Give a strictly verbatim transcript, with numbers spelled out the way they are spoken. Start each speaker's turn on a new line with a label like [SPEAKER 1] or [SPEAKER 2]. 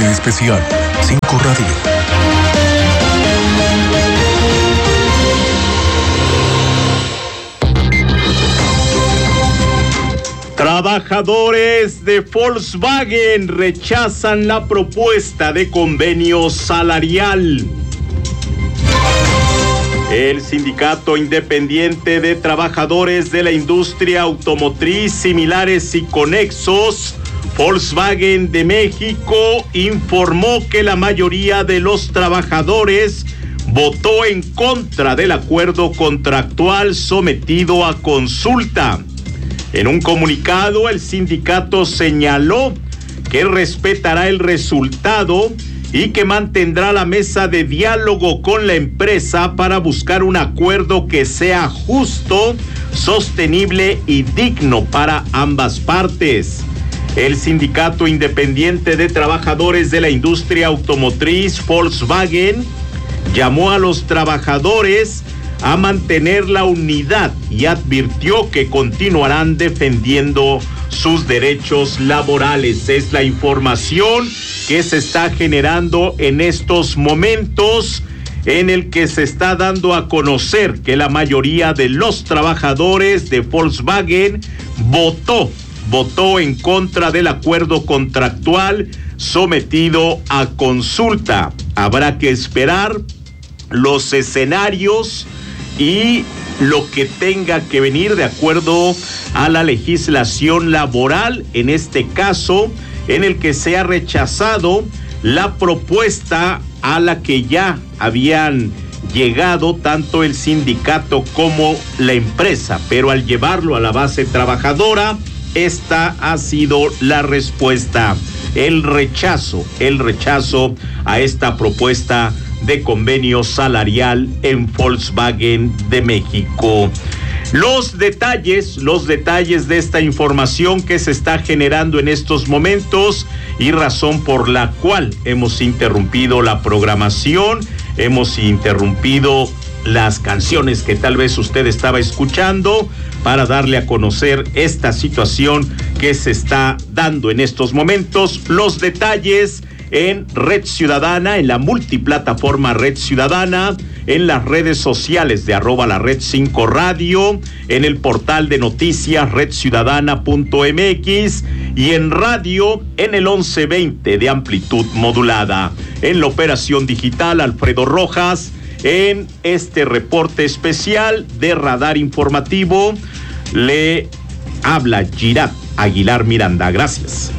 [SPEAKER 1] especial cinco Radio.
[SPEAKER 2] Trabajadores de Volkswagen rechazan la propuesta de convenio salarial. El Sindicato Independiente de Trabajadores de la Industria Automotriz, Similares y Conexos, Volkswagen de México, informó que la mayoría de los trabajadores votó en contra del acuerdo contractual sometido a consulta. En un comunicado, el sindicato señaló que respetará el resultado y que mantendrá la mesa de diálogo con la empresa para buscar un acuerdo que sea justo, sostenible y digno para ambas partes. El Sindicato Independiente de Trabajadores de la Industria Automotriz, Volkswagen, llamó a los trabajadores a mantener la unidad y advirtió que continuarán defendiendo sus derechos laborales. Es la información que se está generando en estos momentos, en el que se está dando a conocer que la mayoría de los trabajadores de Volkswagen votó, votó en contra del acuerdo contractual sometido a consulta. Habrá que esperar los escenarios y lo que tenga que venir de acuerdo a la legislación laboral, en este caso, en el que se ha rechazado la propuesta a la que ya habían llegado tanto el sindicato como la empresa, pero al llevarlo a la base trabajadora, esta ha sido la respuesta, el rechazo, el rechazo a esta propuesta de convenio salarial en Volkswagen de México. Los detalles, los detalles de esta información que se está generando en estos momentos y razón por la cual hemos interrumpido la programación, hemos interrumpido las canciones que tal vez usted estaba escuchando para darle a conocer esta situación que se está dando en estos momentos. Los detalles en Red Ciudadana, en la multiplataforma Red Ciudadana, en las redes sociales de arroba la red cinco radio, en el portal de noticias red ciudadana punto m x y en radio en el once veinte de amplitud modulada. En la operación digital, Alfredo Rojas. En este reporte especial de Radar Informativo le habla Girat Aguilar Miranda. Gracias.